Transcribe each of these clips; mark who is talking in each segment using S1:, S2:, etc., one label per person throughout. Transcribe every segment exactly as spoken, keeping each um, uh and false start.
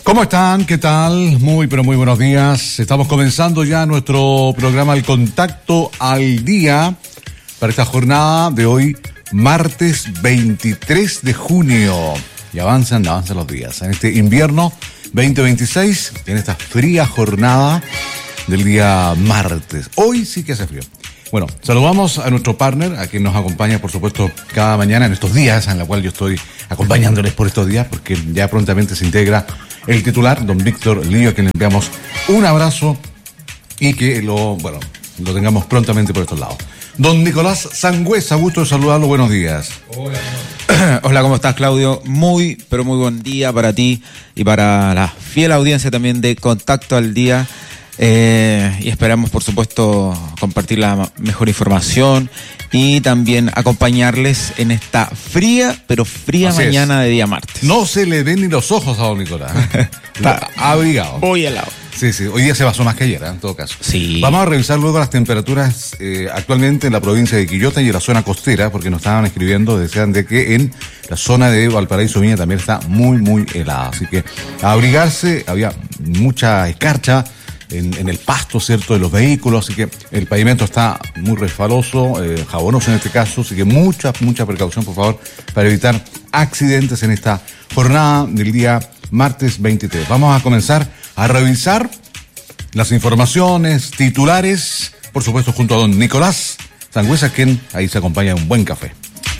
S1: ¿Cómo están? ¿Qué tal? Muy, pero muy buenos días. Estamos comenzando ya nuestro programa El Contacto al Día para esta jornada de hoy, martes veintitrés de junio. Y avanzan, avanzan los días. En este invierno veinte veintiséis, en esta fría jornada del día martes. Hoy sí que hace frío. Bueno, saludamos a nuestro partner, a quien nos acompaña, por supuesto, cada mañana en estos días, en la cual yo estoy acompañándoles por estos días, porque ya prontamente se integra el titular, don Víctor Lío, a quien le enviamos un abrazo y que lo, bueno, lo tengamos prontamente por estos lados. Don Nicolás Sangüesa, gusto de saludarlo, buenos días.
S2: Hola, Hola, ¿cómo estás, Claudio? Muy, pero muy buen día para ti y para la fiel audiencia también de Contacto al Día. Eh, y esperamos, por supuesto, compartir la mejor información y también acompañarles en esta fría, pero fría Así mañana es. de día martes.
S1: No se le ven ni los ojos a don Nicolás. Está abrigado.
S2: Voy helado.
S1: Sí, sí, hoy día se basó más que ayer, ¿eh? En todo caso.
S2: Sí.
S1: Vamos a revisar luego las temperaturas eh, actualmente en la provincia de Quillota y en la zona costera, porque nos estaban escribiendo, decían de que en la zona de Valparaíso Viña también está muy, muy helada. Así que a abrigarse, había mucha escarcha En, en el pasto, ¿cierto?, de los vehículos, así que el pavimento está muy resbaloso, eh, jabonoso en este caso, así que mucha, mucha precaución, por favor, para evitar accidentes en esta jornada del día martes veintitrés. Vamos a comenzar a revisar las informaciones, titulares, por supuesto, junto a don Nicolás Sangüesa, quien ahí se acompaña de un buen café.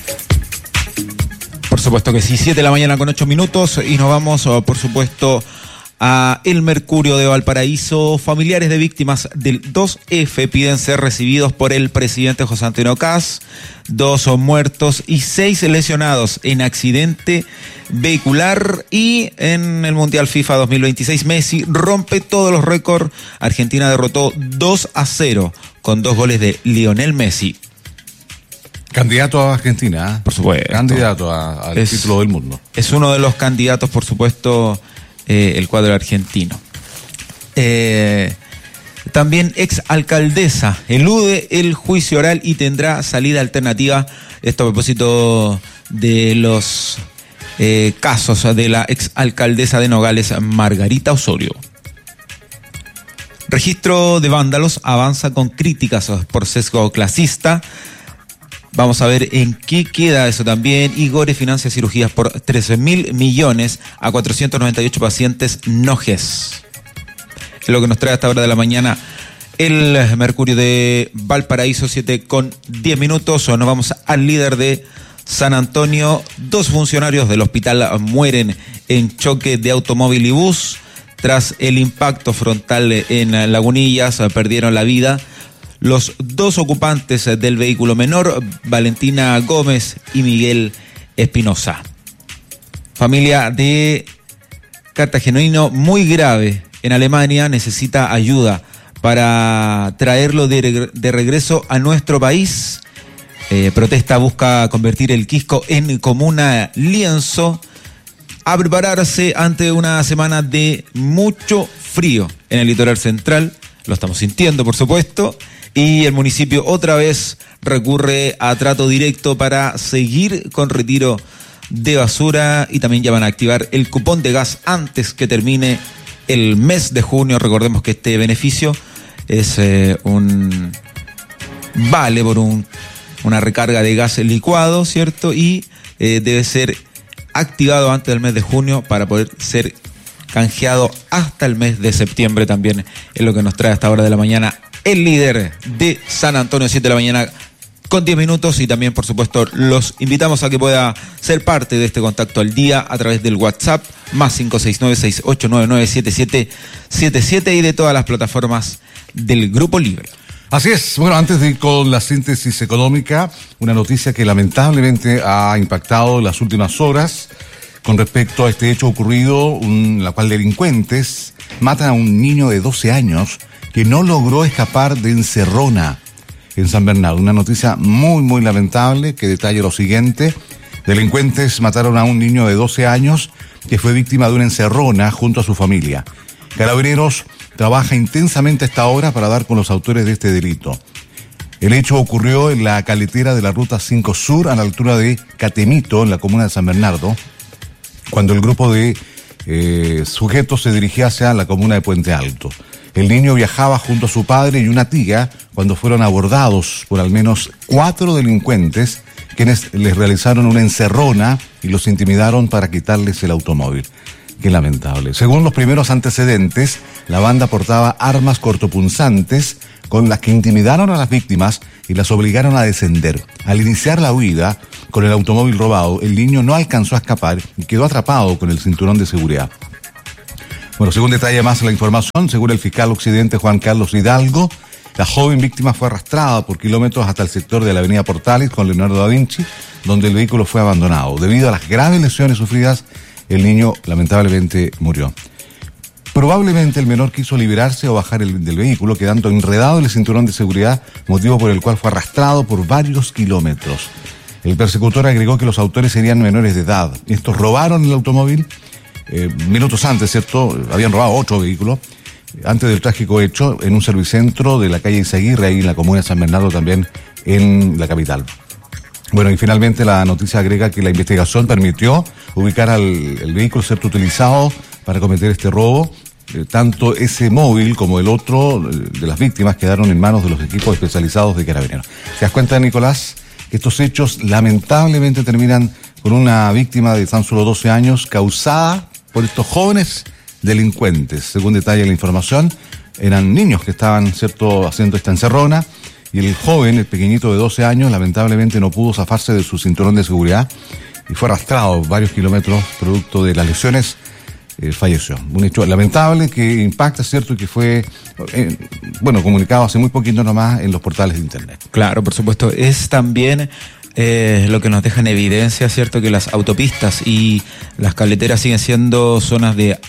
S2: Por supuesto que sí, siete de la mañana con ocho minutos y nos vamos, por supuesto, a El Mercurio de Valparaíso. Familiares de víctimas del dos F piden ser recibidos por el presidente José Antonio Kast. Dos son muertos y seis lesionados en accidente vehicular. Y en el Mundial FIFA dos mil veintiséis, Messi rompe todos los récords. Argentina derrotó dos a cero con dos goles de Lionel Messi.
S1: Candidato a Argentina, ¿eh?
S2: Por supuesto.
S1: Candidato a, al es, título del mundo.
S2: Es uno de los candidatos, por supuesto, Eh, el cuadro argentino. Eh, también ex alcaldesa elude el juicio oral y tendrá salida alternativa. Esto a propósito de los eh, casos de la ex alcaldesa de Nogales, Margarita Osorio. Registro de vándalos avanza con críticas por sesgo clasista. Vamos a ver en qué queda eso también. Igore financia cirugías por trece mil millones a cuatrocientos noventa y ocho pacientes nojes. Es lo que nos trae a esta hora de la mañana el Mercurio de Valparaíso, siete con diez minutos. Nos vamos al líder de San Antonio. Dos funcionarios del hospital mueren en choque de automóvil y bus. Tras el impacto frontal en Lagunillas, perdieron la vida los dos ocupantes del vehículo menor, Valentina Gómez y Miguel Espinosa. Familia de cartagenino muy grave en Alemania necesita ayuda para traerlo de, de regreso a nuestro país. Eh, protesta busca convertir el Quisco en comuna lienzo, a prepararse ante una semana de mucho frío en el litoral central. Lo estamos sintiendo, por supuesto. Y el municipio otra vez recurre a trato directo para seguir con retiro de basura y también ya van a activar el cupón de gas antes que termine el mes de junio. Recordemos que este beneficio es eh, un vale por un, una recarga de gas licuado, ¿cierto? Y eh, debe ser activado antes del mes de junio para poder ser canjeado hasta el mes de septiembre también. Es lo que nos trae a esta hora de la mañana el líder de San Antonio, siete de la mañana con diez minutos. Y también, por supuesto, los invitamos a que pueda ser parte de este Contacto al Día a través del WhatsApp más cinco seis nueve, seis ocho nueve nueve, siete siete siete siete y de todas las plataformas del Grupo Libre.
S1: Así es. Bueno, antes de ir con la síntesis económica, una noticia que lamentablemente ha impactado en las últimas horas con respecto a este hecho ocurrido, en la cual delincuentes matan a un niño de doce años que no logró escapar de encerrona en San Bernardo. Una noticia muy, muy lamentable que detalla lo siguiente. Delincuentes mataron a un niño de doce años que fue víctima de una encerrona junto a su familia. Carabineros trabaja intensamente a esta hora para dar con los autores de este delito. El hecho ocurrió en la caletera de la Ruta cinco Sur, a la altura de Catemito, en la comuna de San Bernardo, cuando el grupo de eh, sujeto se dirigía hacia la comuna de Puente Alto. El niño viajaba junto a su padre y una tía cuando fueron abordados por al menos cuatro delincuentes, quienes les realizaron una encerrona y los intimidaron para quitarles el automóvil. Qué lamentable. Según los primeros antecedentes, la banda portaba armas cortopunzantes con las que intimidaron a las víctimas y las obligaron a descender. Al iniciar la huida con el automóvil robado, el niño no alcanzó a escapar y quedó atrapado con el cinturón de seguridad. Bueno, según detalla más la información, según el fiscal occidente Juan Carlos Hidalgo, la joven víctima fue arrastrada por kilómetros hasta el sector de la avenida Portales con Leonardo da Vinci, donde el vehículo fue abandonado. Debido a las graves lesiones sufridas, el niño lamentablemente murió. Probablemente el menor quiso liberarse o bajar el, del vehículo, quedando enredado en el cinturón de seguridad, motivo por el cual fue arrastrado por varios kilómetros. El persecutor agregó que los autores serían menores de edad. Estos robaron el automóvil eh, minutos antes, ¿cierto? Habían robado otro vehículo antes del trágico hecho en un servicentro de la calle Izaguirre, ahí en la comuna de San Bernardo, también en la capital. Bueno, y finalmente la noticia agrega que la investigación permitió ubicar al el vehículo cierto utilizado para cometer este robo. Eh, tanto ese móvil como el otro eh, de las víctimas quedaron en manos de los equipos especializados de Carabineros. ¿Te das cuenta, Nicolás, que estos hechos lamentablemente terminan con una víctima de tan solo doce años causada por estos jóvenes delincuentes? Según detalla la información, eran niños que estaban, cierto, haciendo esta encerrona, y el joven, el pequeñito de doce años, lamentablemente no pudo zafarse de su cinturón de seguridad y fue arrastrado varios kilómetros producto de las lesiones. Eh, falleció. Un hecho lamentable que impacta, ¿cierto? Y que fue, eh, bueno, comunicado hace muy poquito nomás en los portales de internet.
S2: Claro, por supuesto. Es también eh, lo que nos deja en evidencia, ¿cierto? Que las autopistas y las carreteras siguen siendo zonas de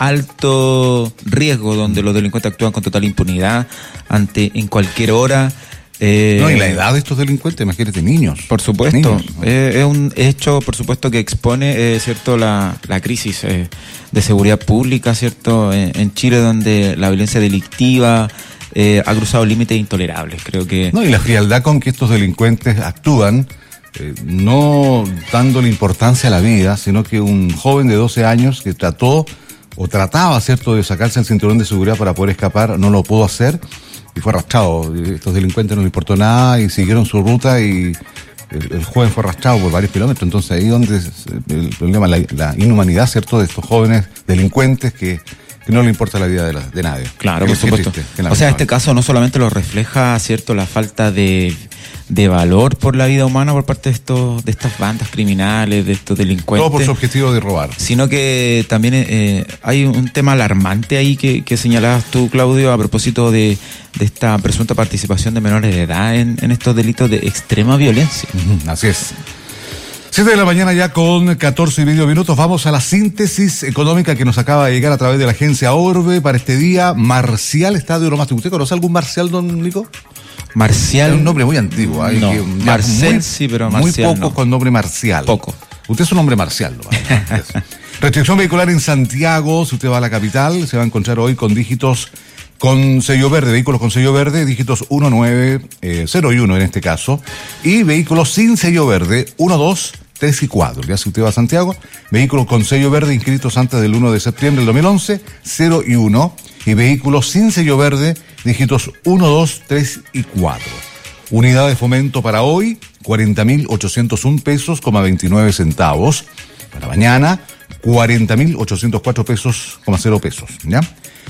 S2: alto riesgo, donde los delincuentes actúan con total impunidad ante en cualquier hora.
S1: Eh, no, y la edad de estos delincuentes, imagínate, niños.
S2: Por supuesto, niños, ¿no? eh, es un hecho, por supuesto, que expone, eh, cierto, la, la crisis eh, de seguridad pública, cierto, en, en Chile, donde la violencia delictiva eh, ha cruzado límites intolerables, creo que.
S1: No, y la frialdad con que estos delincuentes actúan, eh, no dándole importancia a la vida, sino que un joven de doce años que trató o trataba, cierto, de sacarse el cinturón de seguridad para poder escapar, no lo pudo hacer. Y fue arrastrado. Estos delincuentes no les importó nada y siguieron su ruta y el, el joven fue arrastrado por varios kilómetros. Entonces ahí donde es el problema, la, la inhumanidad, ¿cierto?, de estos jóvenes delincuentes que, que no le importa la vida de, la, de nadie.
S2: Claro, por supuesto. O sea, este caso no solamente lo refleja, ¿cierto?, la falta de, de valor por la vida humana por parte de estos de estas bandas criminales, de estos delincuentes.
S1: Todo por su objetivo de robar.
S2: Sino que también eh, hay un tema alarmante ahí que, que señalabas tú, Claudio, a propósito de, de esta presunta participación de menores de edad en, en estos delitos de extrema violencia.
S1: Uh-huh, así es. siete de la mañana ya con catorce y medio minutos. Vamos a la síntesis económica que nos acaba de llegar a través de la agencia Orbe para este día. Marcial Estadio Lomas. ¿Usted conoce algún Marcial, don Nico?
S2: Marcial.
S1: Es un nombre muy antiguo. ¿eh?
S2: No,
S1: que,
S2: Marcel
S1: muy,
S2: sí, pero Marcial
S1: muy poco
S2: no.
S1: Con nombre Marcial.
S2: Poco.
S1: Usted es un hombre marcial, ¿no? Restricción vehicular en Santiago. Si usted va a la capital, se va a encontrar hoy con dígitos con sello verde, vehículos con sello verde, dígitos uno, nueve, cero y uno en este caso, y vehículos sin sello verde, uno, dos, tres y cuatro. Ya si usted va a Santiago, vehículos con sello verde inscritos antes del uno de septiembre del dos mil once, cero y uno, y vehículos sin sello verde, dígitos uno, dos, tres y cuatro. Unidad de fomento para hoy, cuarenta mil ochocientos un pesos, coma veintinueve centavos. Para mañana, cuarenta mil ochocientos cuatro pesos, coma cero pesos, ¿ya?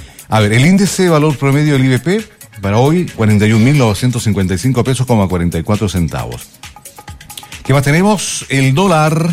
S1: A ver, el índice de valor promedio del I B P para hoy, cuarenta y un mil novecientos cincuenta y cinco pesos, coma cuarenta y cuatro centavos. ¿Qué más tenemos? El dólar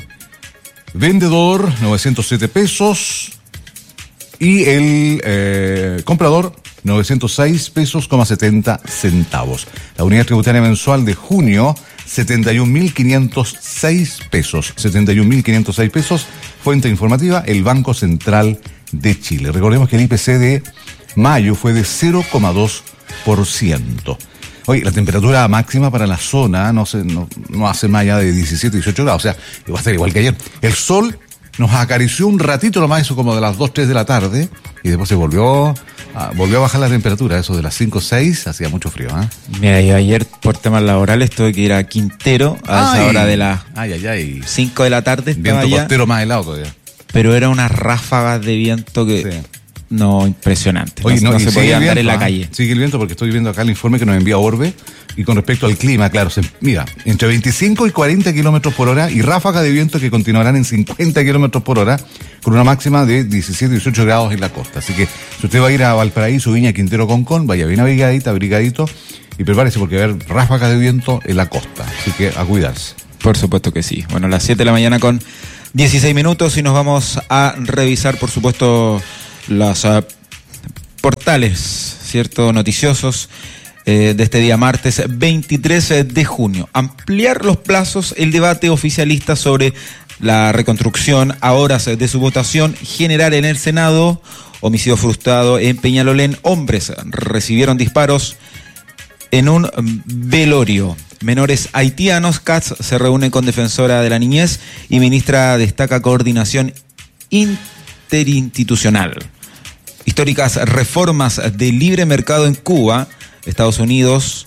S1: vendedor, novecientos siete pesos, y el eh, comprador, novecientos seis pesos, coma setenta centavos. La unidad tributaria mensual de junio, setenta y un mil quinientos seis pesos. setenta y un mil quinientos seis pesos. Fuente informativa, el Banco Central de Chile. Recordemos que el I P C de mayo fue de cero coma dos por ciento. Oye, la temperatura máxima para la zona no, se, no, no hace más allá de diecisiete, dieciocho grados. O sea, va a estar igual que ayer. El sol nos acarició un ratito nomás, eso como de las dos, tres de la tarde, y después se volvió a, volvió a bajar la temperatura. Eso de las cinco, seis, hacía mucho frío, ¿eh?
S2: Mira, yo ayer por temas laborales tuve que ir a Quintero a ay, esa hora de las
S1: ay, ay, ay.
S2: cinco de la tarde.
S1: Viento costero más helado todavía.
S2: pero era una ráfaga de viento que... Sí. No, impresionante.
S1: Oye,
S2: no,
S1: no,
S2: no se podía andar en la
S1: ¿eh?
S2: calle.
S1: Sigue el viento porque estoy viendo acá el informe que nos envía Orbe. Y con respecto al clima, claro, se, mira, entre veinticinco y cuarenta kilómetros por hora y ráfaga de viento que continuarán en cincuenta kilómetros por hora con una máxima de diecisiete, dieciocho grados en la costa. Así que si usted va a ir a Valparaíso, Viña, Quintero, Concón, vaya bien abrigadita, abrigadito y prepárese porque va a haber ráfagas de viento en la costa. Así que a cuidarse.
S2: Por supuesto que sí. Bueno, las siete de la mañana con dieciséis minutos y nos vamos a revisar, por supuesto, los uh, portales, ¿cierto?, noticiosos eh, de este día martes veintitrés de junio. Ampliar los plazos, el debate oficialista sobre la reconstrucción a horas de su votación, generar en el Senado, homicidio frustrado en Peñalolén, hombres recibieron disparos en un velorio. Menores haitianos, Katz se reúne con defensora de la niñez y ministra destaca coordinación interinstitucional. Históricas reformas de libre mercado en Cuba, Estados Unidos.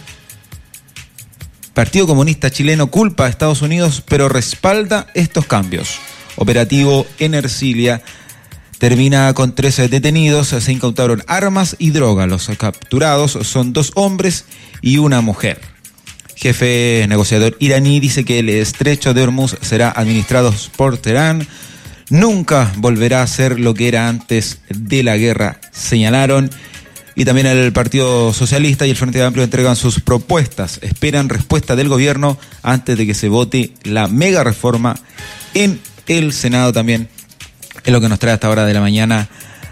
S2: Partido Comunista Chileno culpa a Estados Unidos, pero respalda estos cambios. Operativo en Ercilia termina con trece detenidos. Se incautaron armas y droga. Los capturados son dos hombres y una mujer. Jefe negociador iraní dice que el estrecho de Hormuz será administrado por Teherán. Nunca volverá a ser lo que era antes de la guerra, señalaron. Y también el Partido Socialista y el Frente Amplio entregan sus propuestas. Esperan respuesta del gobierno antes de que se vote la mega reforma en el Senado también. Es lo que nos trae a esta hora de la mañana,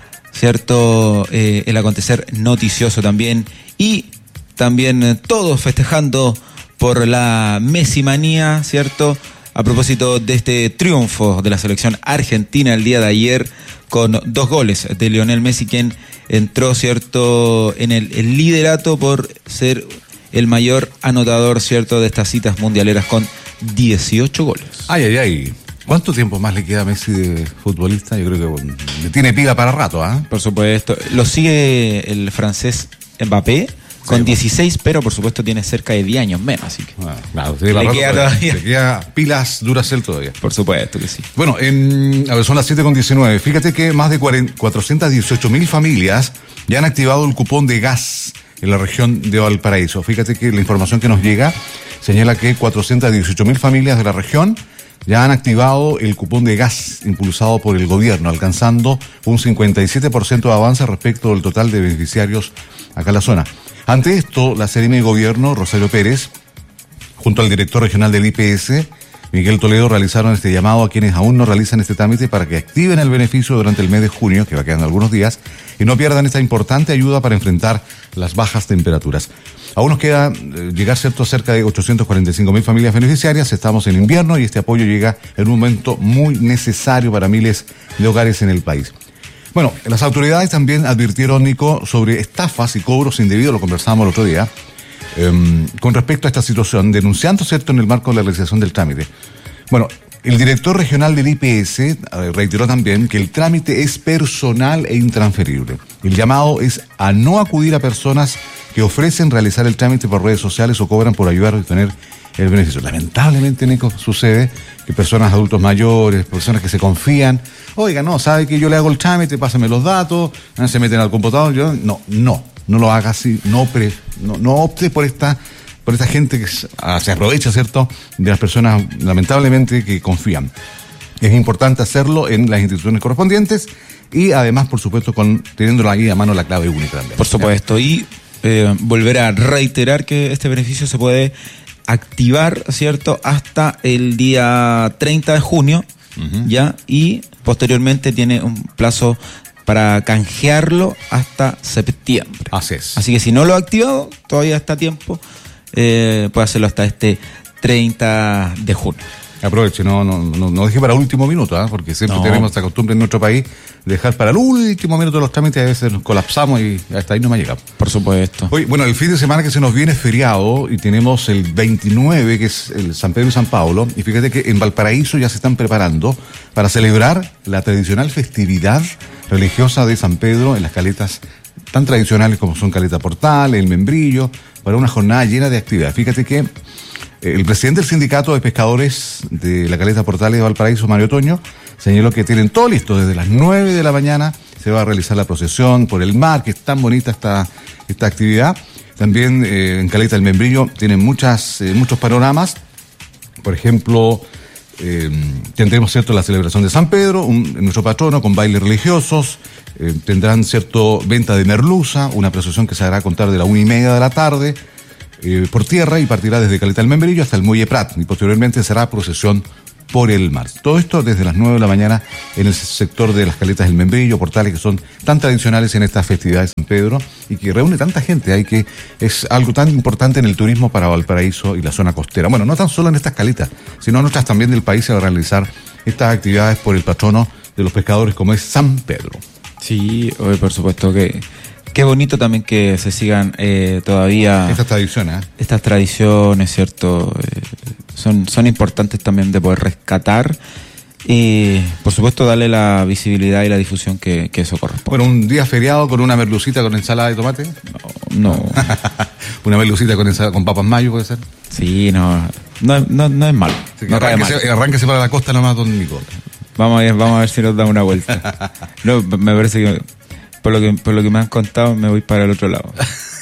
S2: ¿cierto? Eh, el acontecer noticioso también. Y también eh, todos festejando por la Messimanía, ¿cierto?, a propósito de este triunfo de la selección argentina el día de ayer con dos goles de Lionel Messi, quien entró, ¿cierto?, en el, el liderato por ser el mayor anotador, ¿cierto?, de estas citas mundialeras con dieciocho goles.
S1: Ay, ay, ay. ¿Cuánto tiempo más le queda a Messi de futbolista? Yo creo que bueno, le tiene pila para rato, ¿ah? ¿eh?
S2: Por supuesto. Lo sigue el francés Mbappé con dieciséis, pero por supuesto tiene cerca de diez años menos, así que
S1: ah, claro, le
S2: rato, queda todavía.
S1: Le queda pilas Duracell todavía.
S2: Por supuesto que sí.
S1: Bueno, en, a ver, son las siete con diecinueve. Fíjate que más de cuatrocientas dieciocho mil familias ya han activado el cupón de gas en la región de Valparaíso. Fíjate que la información que nos llega señala que cuatrocientas dieciocho mil familias de la región ya han activado el cupón de gas impulsado por el gobierno, alcanzando un cincuenta y siete por ciento de avance respecto del total de beneficiarios acá en la zona. Ante esto, la C R M de Gobierno, Rosario Pérez, junto al director regional del I P S, Miguel Toledo, realizaron este llamado a quienes aún no realizan este trámite para que activen el beneficio durante el mes de junio, que va quedando algunos días, y no pierdan esta importante ayuda para enfrentar las bajas temperaturas. Aún nos queda eh, llegar, ¿cierto?, cerca de ochocientas cuarenta y cinco mil familias beneficiarias. Estamos en invierno y este apoyo llega en un momento muy necesario para miles de hogares en el país. Bueno, las autoridades también advirtieron, Nico, sobre estafas y cobros indebidos, lo conversábamos el otro día, eh, con respecto a esta situación, denunciando, ¿cierto?, en el marco de la realización del trámite. Bueno, el director regional del I P S eh, reiteró también que el trámite es personal e intransferible. El llamado es a no acudir a personas que ofrecen realizar el trámite por redes sociales o cobran por ayudar a obtener el beneficio. Lamentablemente, Nico, sucede que personas, adultos mayores, personas que se confían, oiga, no, sabe que yo le hago el trámite, pásame los datos, se meten al computador, yo, no, no, no lo haga así, no, pre, no, no opte por esta, por esta gente que se aprovecha, ¿cierto?, de las personas, lamentablemente, que confían. Es importante hacerlo en las instituciones correspondientes y además, por supuesto, con teniéndolo ahí a mano la clave única también.
S2: Por supuesto, ¿ya? Y eh, volver a reiterar que este beneficio se puede activar, ¿cierto?, hasta el día treinta de junio, uh-huh. ya, y posteriormente tiene un plazo para canjearlo hasta septiembre.
S1: Así es.
S2: Así que si no lo ha activado, todavía está a tiempo, eh, puede hacerlo hasta este treinta de junio.
S1: Aproveche, no, no, no, no deje para el último minuto, ¿eh? Porque siempre no. tenemos esta costumbre en nuestro país de dejar para el último minuto los trámites, a veces nos colapsamos y hasta ahí no me ha llegado.
S2: Por supuesto.
S1: Hoy, bueno, el fin de semana que se nos viene es feriado y tenemos el veintinueve, que es el San Pedro y San Pablo, y fíjate que en Valparaíso ya se están preparando para celebrar la tradicional festividad religiosa de San Pedro en las caletas tan tradicionales como son Caleta Portal, el Membrillo, para una jornada llena de actividad. Fíjate que el presidente del sindicato de pescadores de la Caleta Portales de Valparaíso, Mario Toño, señaló que tienen todo listo. Desde las nueve de la mañana se va a realizar la procesión por el mar, que es tan bonita esta, esta actividad. También eh, en Caleta del Membrillo tienen muchas, eh, muchos panoramas. Por ejemplo, eh, tendremos, ¿cierto?, la celebración de San Pedro, un, nuestro patrono, con bailes religiosos. Eh, tendrán, cierto, venta de merluza, una procesión que se hará a contar de la una y media de la tarde eh, por tierra y partirá desde Caleta del Membrillo hasta el Muelle Prat. Y posteriormente será procesión por el mar. Todo esto desde las nueve de la mañana en el sector de las Caletas del Membrillo, portales que son tan tradicionales en esta festividad de San Pedro y que reúne tanta gente ahí, que es algo tan importante en el turismo para Valparaíso y la zona costera. Bueno, no tan solo en estas caletas, sino en otras también del país se va a realizar estas actividades por el patrono de los pescadores, como es San Pedro.
S2: Sí, hoy por supuesto que qué bonito también que se sigan eh, todavía
S1: estas tradiciones, ¿eh?
S2: Estas tradiciones, ¿cierto? Eh, son, son importantes también de poder rescatar y, por supuesto, darle la visibilidad y la difusión que, que eso corresponde.
S1: Bueno, un día feriado con una merlucita con ensalada de tomate.
S2: No, no.
S1: Una merlucita con ensalada, con papas mayo, ¿puede ser?
S2: Sí, no, no, no, no es malo.
S1: Sí,
S2: no
S1: arránquese,
S2: mal.
S1: arránquese para la costa nomás, don Nico.
S2: Vamos a ver, vamos a ver si nos da una vuelta. No, me parece que por lo que por lo que me han contado me voy para el otro lado.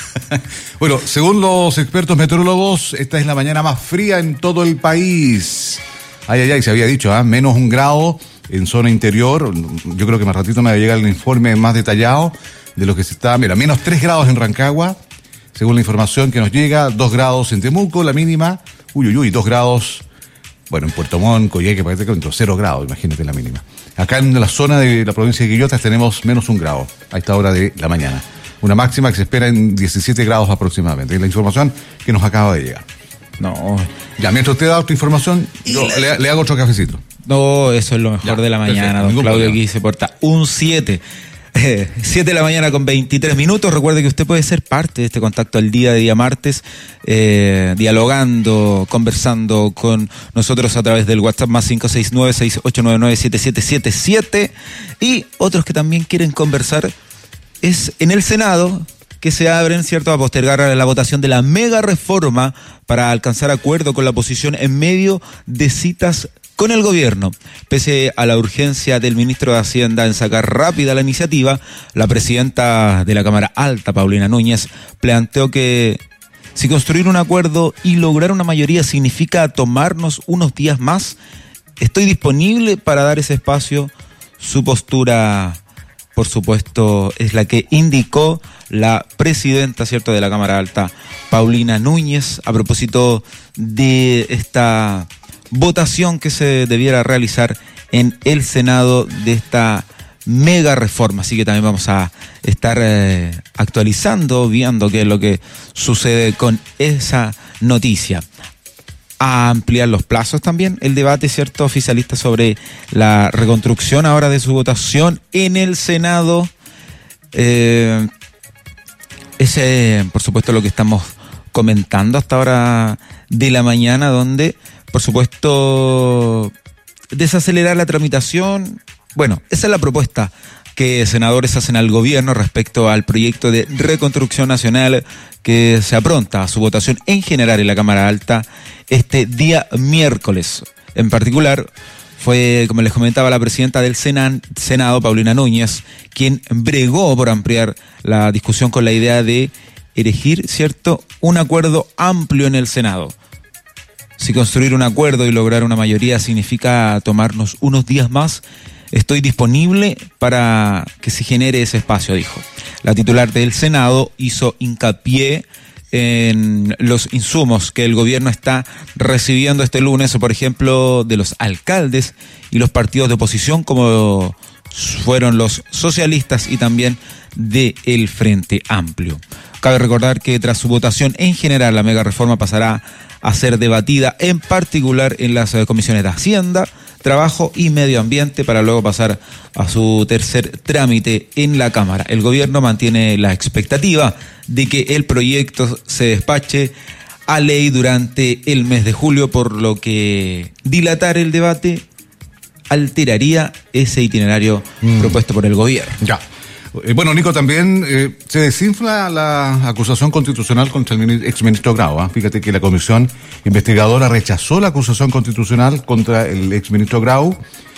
S1: Bueno, según los expertos meteorólogos, esta es la mañana más fría en todo el país. Ay, ay, ay, se había dicho, ¿eh? Menos un grado en zona interior. Yo creo que más ratito me va a llegar el informe más detallado de lo que se está. Mira, menos tres grados en Rancagua, según la información que nos llega, dos grados en Temuco, la mínima. Uy, uy, uy, dos grados. Bueno, en Puerto Montt, Coyhaique, parece que entre cero grados, imagínate la mínima. Acá en la zona de la provincia de Quillotas tenemos menos un grado a esta hora de la mañana. Una máxima que se espera en diecisiete grados aproximadamente. Es la información que nos acaba de llegar.
S2: No.
S1: Ya, mientras usted da otra información, yo la... le, le hago otro cafecito.
S2: No, eso es lo mejor ya, de la mañana. Perfecto, don Claudio problema. Aquí se porta un siete. siete de la mañana con veintitrés minutos. Recuerde que usted puede ser parte de este contacto al día de día martes, eh, dialogando, conversando con nosotros a través del WhatsApp más cinco seis nueve, seis ocho nueve nueve, siete siete siete siete. Y otros que también quieren conversar es en el Senado, que se abren, ¿cierto?, a postergar la votación de la mega reforma para alcanzar acuerdo con la oposición en medio de citas con el gobierno. Pese a la urgencia del ministro de Hacienda en sacar rápida la iniciativa, la presidenta de la Cámara Alta, Paulina Núñez, planteó que si construir un acuerdo y lograr una mayoría significa tomarnos unos días más, estoy disponible para dar ese espacio. Su postura, por supuesto, es la que indicó la presidenta, ¿cierto?, de la Cámara Alta, Paulina Núñez, a propósito de esta votación que se debiera realizar en el Senado de esta mega reforma. Así que también vamos a estar eh, actualizando, viendo qué es lo que sucede con esa noticia. A ampliar los plazos también el debate, ¿cierto?, oficialista sobre la reconstrucción ahora de su votación en el Senado. Eh, ese, por supuesto, lo que estamos comentando hasta ahora de la mañana, donde, por supuesto, desacelerar la tramitación. Bueno, esa es la propuesta que senadores hacen al gobierno respecto al proyecto de reconstrucción nacional que se apronta a su votación en general en la Cámara Alta este día miércoles. En particular, fue, como les comentaba, la presidenta del Senado, Paulina Núñez, quien bregó por ampliar la discusión con la idea de erigir, ¿cierto?, un acuerdo amplio en el Senado. Si construir un acuerdo y lograr una mayoría significa tomarnos unos días más, estoy disponible para que se genere ese espacio, dijo. La titular del Senado hizo hincapié en los insumos que el gobierno está recibiendo este lunes, por ejemplo, de los alcaldes y los partidos de oposición, como fueron los socialistas y también del Frente Amplio. Cabe recordar que tras su votación en general, la mega reforma pasará a ser debatida en particular en las comisiones de Hacienda, Trabajo y Medio Ambiente, para luego pasar a su tercer trámite en la Cámara. El gobierno mantiene la expectativa de que el proyecto se despache a ley durante el mes de julio, por lo que dilatar el debate alteraría ese itinerario mm. propuesto por el gobierno.
S1: Ya. Eh, bueno, Nico, también eh, se desinfla la acusación constitucional contra el exministro Grau. ¿eh? Fíjate que la comisión investigadora rechazó la acusación constitucional contra el exministro Grau,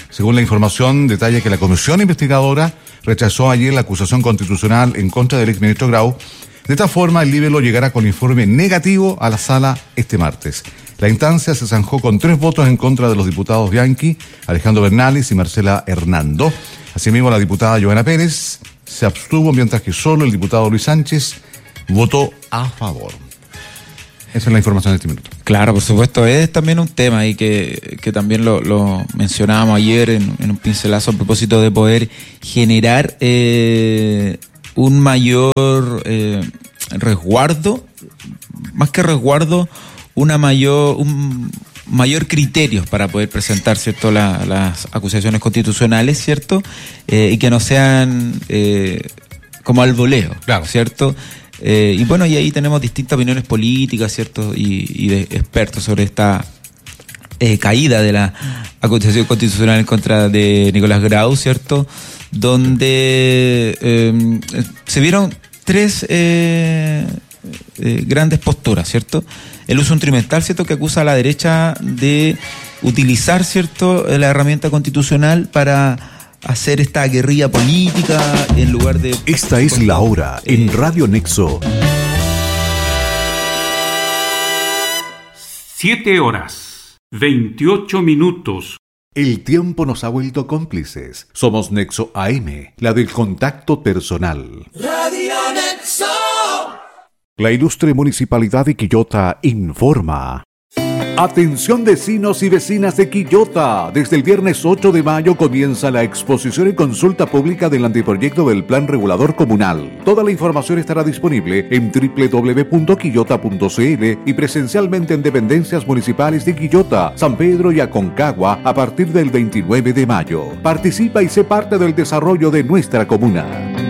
S1: Según la información, detalla que la comisión investigadora rechazó ayer la acusación constitucional en contra del exministro Grau. De esta forma, el libelo llegará con informe negativo a la sala este martes. La instancia se zanjó con tres votos en contra de los diputados Bianchi, Alejandro Bernales y Marcela Hernando. Asimismo, la diputada Joana Pérez se abstuvo, mientras que solo el diputado Luis Sánchez votó a favor. Esa es la información de este minuto.
S2: Claro, por supuesto, es también un tema y que, que también lo, lo mencionábamos ayer en, en un pincelazo a propósito de poder generar eh, un mayor eh, resguardo, más que resguardo, una mayor un mayor criterio para poder presentar, ¿cierto?, la, las acusaciones constitucionales, ¿cierto? Eh, y que no sean eh, como al voleo, claro, ¿cierto? Eh, y bueno, y ahí tenemos distintas opiniones políticas, ¿cierto? Y, y de expertos sobre esta eh, caída de la acusación constitucional en contra de Nicolás Grau, ¿cierto? Donde eh, se vieron tres eh, eh, grandes posturas, ¿cierto? El uso instrumental, ¿cierto?, que acusa a la derecha de utilizar, ¿cierto?, la herramienta constitucional para hacer esta guerrilla política en lugar de...
S3: Esta es la hora eh, en Radio Nexo.
S4: Siete horas, veintiocho minutos.
S3: El tiempo nos ha vuelto cómplices. Somos Nexo A M, la del contacto personal.
S5: Radio Nexo.
S3: La ilustre Municipalidad de Quillota informa. Atención vecinos y vecinas de Quillota. Desde el viernes ocho de mayo comienza la exposición y consulta pública del anteproyecto del Plan Regulador Comunal. Toda la información estará disponible en doble u doble u doble u punto quillota punto c l y presencialmente en dependencias municipales de Quillota, San Pedro y Aconcagua a partir del veintinueve de mayo. Participa y sé parte del desarrollo de nuestra comuna.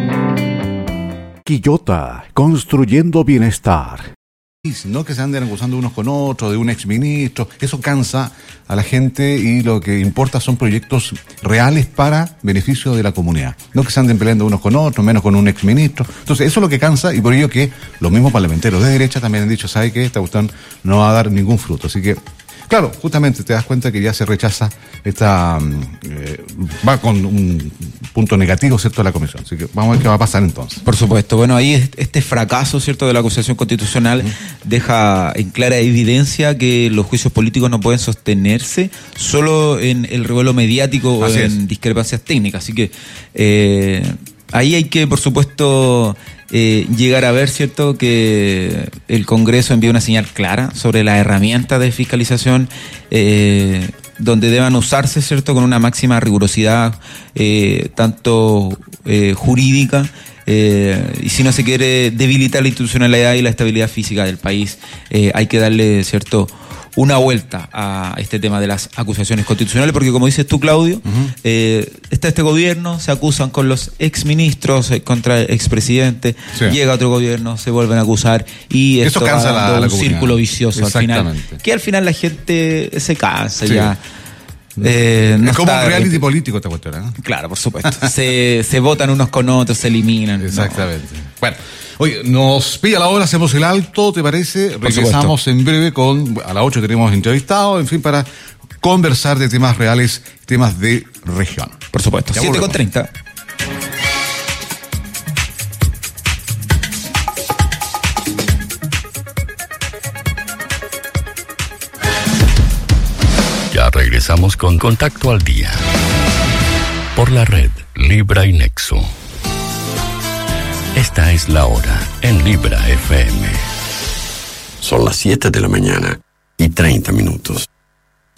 S3: Quillota, construyendo bienestar.
S1: No que se anden acusando unos con otros, de un exministro, eso cansa a la gente y lo que importa son proyectos reales para beneficio de la comunidad. No que se anden peleando unos con otros, menos con un exministro. Entonces eso es lo que cansa y por ello que los mismos parlamentarios de derecha también han dicho, ¿sabe qué? Esta cuestión no va a dar ningún fruto. Así que, claro, justamente te das cuenta que ya se rechaza esta... Eh, va con un punto negativo, ¿cierto?, de la comisión. Así que vamos a ver qué va a pasar entonces.
S2: Por supuesto. Bueno, ahí este fracaso, ¿cierto?, de la acusación constitucional uh-huh. deja en clara evidencia que los juicios políticos no pueden sostenerse solo en el revuelo mediático Así o en es. discrepancias técnicas. Así que eh, ahí hay que, por supuesto... Eh, llegar a ver, ¿cierto?, que el Congreso envía una señal clara sobre las herramientas de fiscalización eh, donde deban usarse, ¿cierto?, con una máxima rigurosidad eh, tanto eh, jurídica eh, y si no se quiere debilitar la institucionalidad y la estabilidad física del país, eh, hay que darle, ¿cierto?, una vuelta a este tema de las acusaciones constitucionales, porque como dices tú, Claudio, uh-huh. eh, está este gobierno, se acusan con los exministros, eh, contra el expresidente, sí. llega otro gobierno, se vuelven a acusar y
S1: eso
S2: esto
S1: cansa
S2: va
S1: la, la
S2: un círculo vicioso al final, que al final la gente se cansa sí. ya.
S1: Eh, no es como un reality de... político esta cuestión, ¿no?
S2: Claro, por supuesto. se, se votan unos con otros, se eliminan.
S1: Exactamente. No. Bueno, oye, nos pilla la hora, hacemos el alto, ¿te parece?
S2: Por
S1: Regresamos
S2: supuesto.
S1: en breve con, a las ocho tenemos entrevistado, en fin, para conversar de temas reales, temas de región.
S2: Por supuesto. siete con treinta.
S6: Ya regresamos con Contacto al Día. Por la red Libra y Nexo. Esta es la hora en Libra F M.
S7: Son las siete de la mañana y treinta minutos.